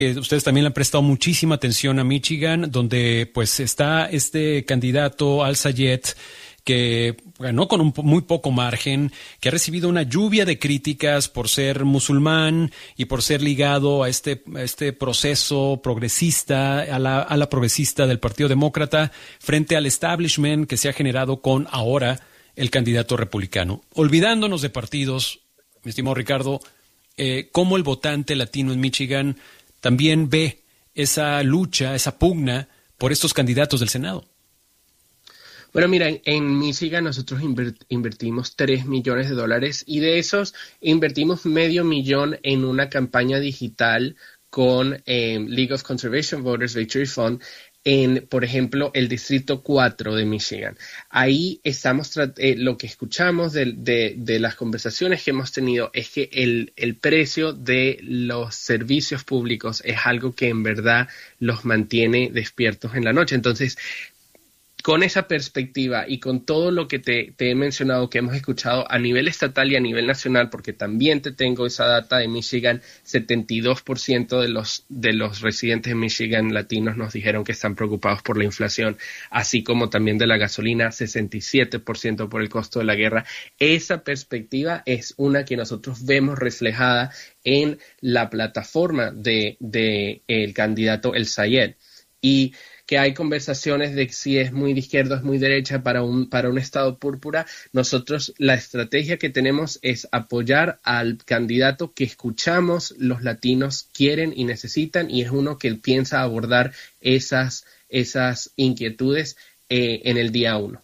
Ustedes también le han prestado muchísima atención a Michigan, donde pues está este candidato Al-Sayed, que ganó con muy poco margen, que ha recibido una lluvia de críticas por ser musulmán y por ser ligado a este proceso progresista, a la progresista del Partido Demócrata, frente al establishment que se ha generado con ahora el candidato republicano. Olvidándonos de partidos, mi estimado Ricardo, cómo el votante latino en Michigan también ve esa lucha, esa pugna por estos candidatos del Senado. Bueno, mira, en Michigan nosotros invertimos $3 millones y de esos invertimos $500,000 en una campaña digital con League of Conservation Voters Victory Fund en, por ejemplo, el Distrito 4 de Michigan. Ahí estamos, lo que escuchamos de las conversaciones que hemos tenido es que el precio de los servicios públicos es algo que en verdad los mantiene despiertos en la noche. Entonces, con esa perspectiva y con todo lo que te he mencionado, que hemos escuchado a nivel estatal y a nivel nacional, porque también te tengo esa data de Michigan, 72% de los residentes de Michigan latinos nos dijeron que están preocupados por la inflación, así como también de la gasolina, 67% por el costo de la guerra. Esa perspectiva es una que nosotros vemos reflejada en la plataforma de el candidato Al-Sayed. Y que hay conversaciones de si es muy de izquierda o es muy derecha para un estado púrpura. Nosotros la estrategia que tenemos es apoyar al candidato que escuchamos los latinos quieren y necesitan, y es uno que piensa abordar esas inquietudes en el día 1.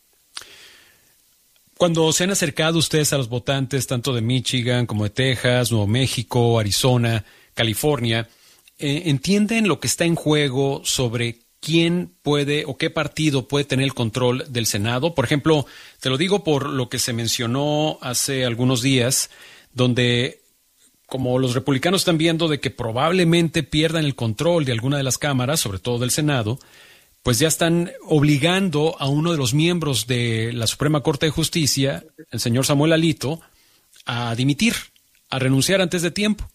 Cuando se han acercado ustedes a los votantes tanto de Michigan como de Texas, Nuevo México, Arizona, California, ¿entienden lo que está en juego sobre quién puede o qué partido puede tener el control del Senado? Por ejemplo, te lo digo por lo que se mencionó hace algunos días, donde como los republicanos están viendo de que probablemente pierdan el control de alguna de las cámaras, sobre todo del Senado, pues ya están obligando a uno de los miembros de la Suprema Corte de Justicia, el señor Samuel Alito, a dimitir, a renunciar antes de tiempo.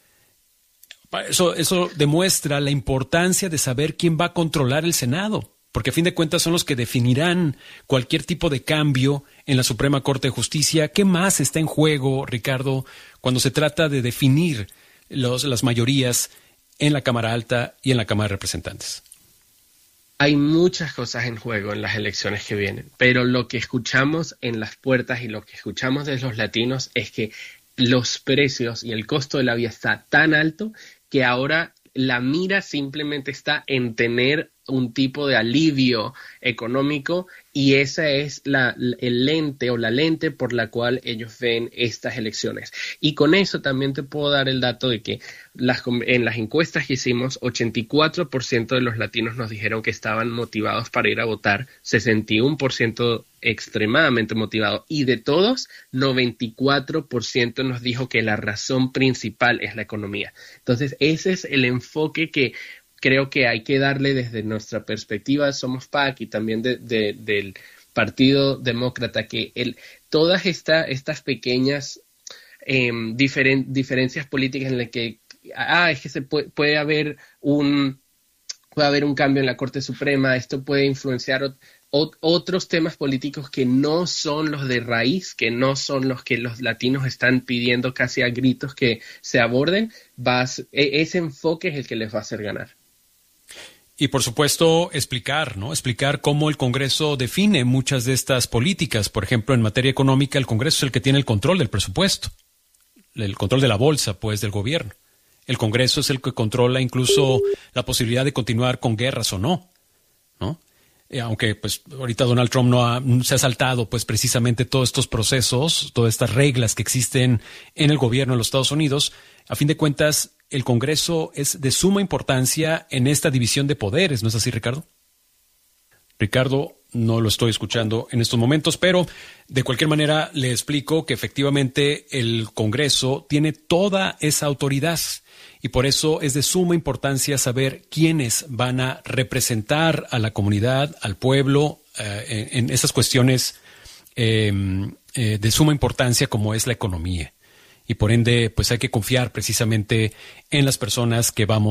Eso demuestra la importancia de saber quién va a controlar el Senado, porque a fin de cuentas son los que definirán cualquier tipo de cambio en la Suprema Corte de Justicia. ¿Qué más está en juego, Ricardo, cuando se trata de definir las mayorías en la Cámara Alta y en la Cámara de Representantes? Hay muchas cosas en juego en las elecciones que vienen, pero lo que escuchamos en las puertas y lo que escuchamos de los latinos es que los precios y el costo de la vida está tan alto que ahora la mira simplemente está en tener un tipo de alivio económico, y esa es el lente o la lente por la cual ellos ven estas elecciones. Y con eso también te puedo dar el dato de que en las encuestas que hicimos, 84% de los latinos nos dijeron que estaban motivados para ir a votar, 61% extremadamente motivados, y de todos, 94% nos dijo que la razón principal es la economía. Entonces, ese es el enfoque que creo que hay que darle desde nuestra perspectiva. Somos PAC y también del Partido Demócrata, que todas estas pequeñas diferencias políticas en las que es que puede haber un cambio en la Corte Suprema, esto puede influenciar otros temas políticos que no son los de raíz, que no son los que los latinos están pidiendo casi a gritos que se aborden. Ese enfoque es el que les va a hacer ganar. Y por supuesto explicar cómo el Congreso define muchas de estas políticas. Por ejemplo, en materia económica, el Congreso es el que tiene el control del presupuesto, el control de la bolsa, pues, del gobierno. El Congreso es el que controla incluso la posibilidad de continuar con guerras o no, ¿no? Aunque pues ahorita Donald Trump no se ha saltado pues precisamente todos estos procesos, todas estas reglas que existen en el gobierno de los Estados Unidos, a fin de cuentas el Congreso es de suma importancia en esta división de poderes, ¿no es así, Ricardo? Ricardo, no lo estoy escuchando en estos momentos, pero de cualquier manera le explico que efectivamente el Congreso tiene toda esa autoridad y por eso es de suma importancia saber quiénes van a representar a la comunidad, al pueblo, en esas cuestiones de suma importancia como es la economía. y por ende pues hay que confiar precisamente en las personas que vamos